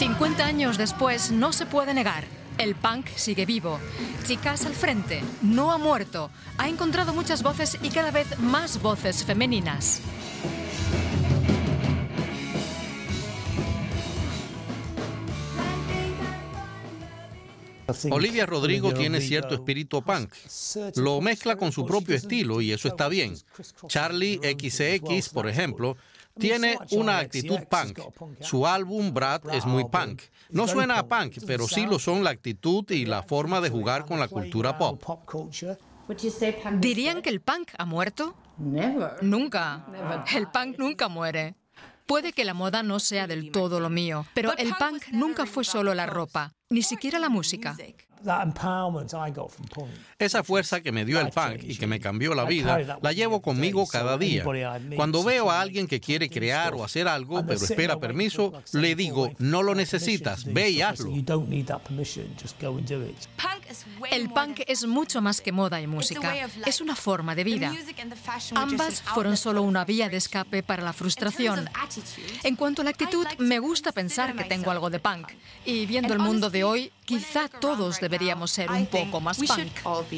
50 años después, no se puede negar. El punk sigue vivo. Chicas al frente. No ha muerto. Ha encontrado muchas voces y cada vez más voces femeninas. Olivia Rodrigo tiene cierto espíritu punk. Lo mezcla con su propio estilo y eso está bien. Charli XCX, por ejemplo, tiene una actitud punk. Su álbum Brad es muy punk. No suena a punk, pero sí lo son la actitud y la forma de jugar con la cultura pop. ¿Dirían que el punk ha muerto? Nunca. El punk nunca muere. Puede que la moda no sea del todo lo mío, pero el punk nunca fue solo la ropa, ni siquiera la música. Esa fuerza que me dio el punk y que me cambió la vida, la llevo conmigo cada día. Cuando veo a alguien que quiere crear o hacer algo, pero espera permiso, le digo, no lo necesitas, ve y hazlo. El punk es mucho más que moda y música. Es una forma de vida. Ambas fueron solo una vía de escape para la frustración. En cuanto a la actitud, me gusta pensar que tengo algo de punk. Y viendo el mundo de hoy, quizá todos deberíamos ser un poco más punk.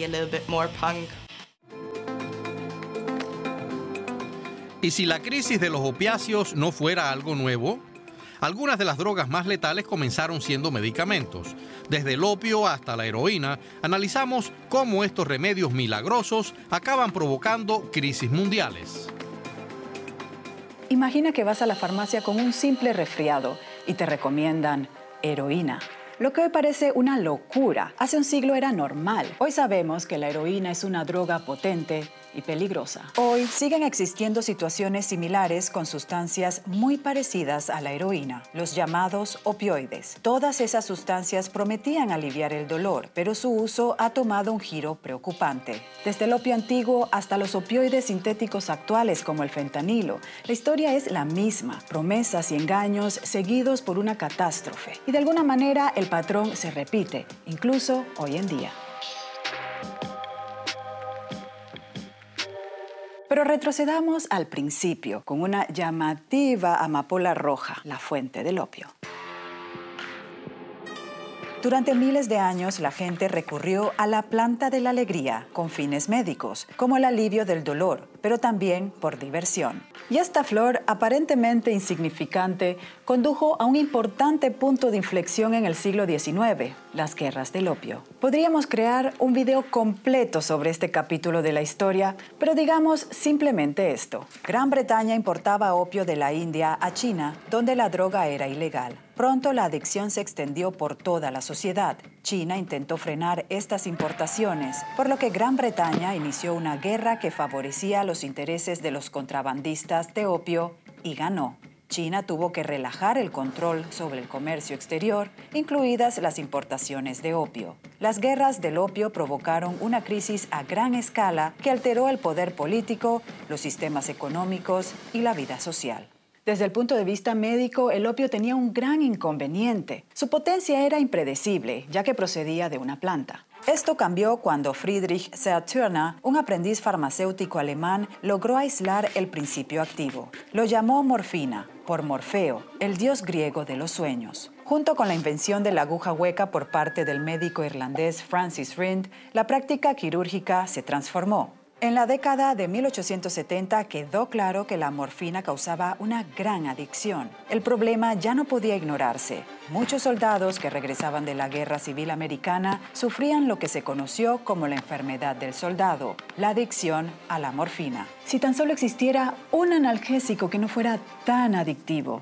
¿Y si la crisis de los opiáceos no fuera algo nuevo? Algunas de las drogas más letales comenzaron siendo medicamentos. Desde el opio hasta la heroína, analizamos cómo estos remedios milagrosos acaban provocando crisis mundiales. Imagina que vas a la farmacia con un simple resfriado y te recomiendan heroína. Lo que hoy parece una locura, hace un siglo era normal. Hoy sabemos que la heroína es una droga potente y peligrosa. Hoy siguen existiendo situaciones similares con sustancias muy parecidas a la heroína, los llamados opioides. Todas esas sustancias prometían aliviar el dolor, pero su uso ha tomado un giro preocupante. Desde el opio antiguo hasta los opioides sintéticos actuales como el fentanilo, la historia es la misma, promesas y engaños seguidos por una catástrofe. Y de alguna manera el patrón se repite, incluso hoy en día. Pero retrocedamos al principio, con una llamativa amapola roja, la fuente del opio. Durante miles de años, la gente recurrió a la planta de la alegría con fines médicos, como el alivio del dolor, pero también por diversión. Y esta flor, aparentemente insignificante, condujo a un importante punto de inflexión en el siglo XIX, las guerras del opio. Podríamos crear un video completo sobre este capítulo de la historia, pero digamos simplemente esto. Gran Bretaña importaba opio de la India a China, donde la droga era ilegal. Pronto la adicción se extendió por toda la sociedad. China intentó frenar estas importaciones, por lo que Gran Bretaña inició una guerra que favorecía los intereses de los contrabandistas de opio y ganó. China tuvo que relajar el control sobre el comercio exterior, incluidas las importaciones de opio. Las guerras del opio provocaron una crisis a gran escala que alteró el poder político, los sistemas económicos y la vida social. Desde el punto de vista médico, el opio tenía un gran inconveniente. Su potencia era impredecible, ya que procedía de una planta. Esto cambió cuando Friedrich Serturner, un aprendiz farmacéutico alemán, logró aislar el principio activo. Lo llamó morfina, por Morfeo, el dios griego de los sueños. Junto con la invención de la aguja hueca por parte del médico irlandés Francis Rind, la práctica quirúrgica se transformó. En la década de 1870 quedó claro que la morfina causaba una gran adicción. El problema ya no podía ignorarse. Muchos soldados que regresaban de la Guerra Civil Americana sufrían lo que se conoció como la enfermedad del soldado, la adicción a la morfina. Si tan solo existiera un analgésico que no fuera tan adictivo.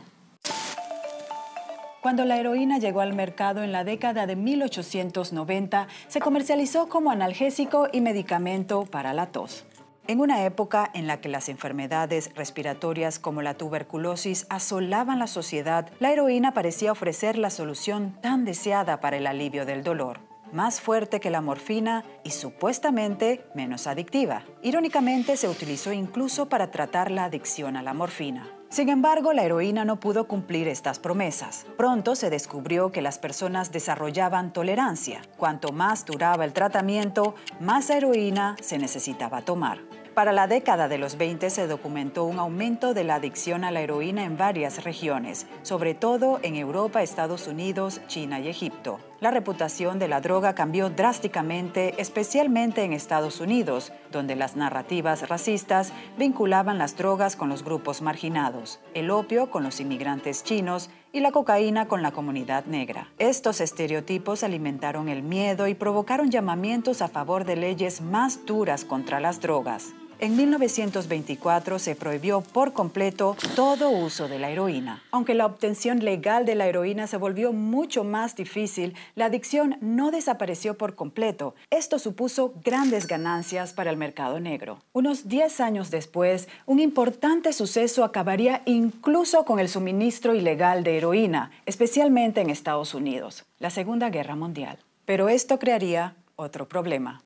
Cuando la heroína llegó al mercado en la década de 1890, se comercializó como analgésico y medicamento para la tos. En una época en la que las enfermedades respiratorias como la tuberculosis asolaban la sociedad, la heroína parecía ofrecer la solución tan deseada para el alivio del dolor. Más fuerte que la morfina y supuestamente menos adictiva. Irónicamente, se utilizó incluso para tratar la adicción a la morfina. Sin embargo, la heroína no pudo cumplir estas promesas. Pronto se descubrió que las personas desarrollaban tolerancia. Cuanto más duraba el tratamiento, más heroína se necesitaba tomar. Para la década de los 20 se documentó un aumento de la adicción a la heroína en varias regiones, sobre todo en Europa, Estados Unidos, China y Egipto. La reputación de la droga cambió drásticamente, especialmente en Estados Unidos, donde las narrativas racistas vinculaban las drogas con los grupos marginados, el opio con los inmigrantes chinos y la cocaína con la comunidad negra. Estos estereotipos alimentaron el miedo y provocaron llamamientos a favor de leyes más duras contra las drogas. En 1924 se prohibió por completo todo uso de la heroína. Aunque la obtención legal de la heroína se volvió mucho más difícil, la adicción no desapareció por completo. Esto supuso grandes ganancias para el mercado negro. Unos 10 años después, un importante suceso acabaría incluso con el suministro ilegal de heroína, especialmente en Estados Unidos, la Segunda Guerra Mundial. Pero esto crearía otro problema.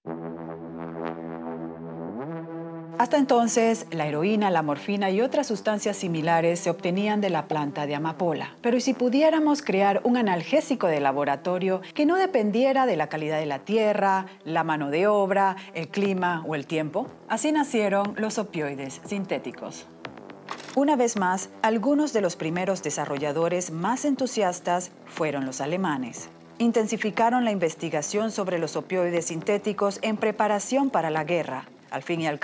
Hasta entonces, la heroína, la morfina y otras sustancias similares se obtenían de la planta de amapola. Pero ¿y si pudiéramos crear un analgésico de laboratorio que no dependiera de la calidad de la tierra, la mano de obra, el clima o el tiempo? Así nacieron los opioides sintéticos. Una vez más, algunos de los primeros desarrolladores más entusiastas fueron los alemanes. Intensificaron la investigación sobre los opioides sintéticos en preparación para la guerra. Al fin y al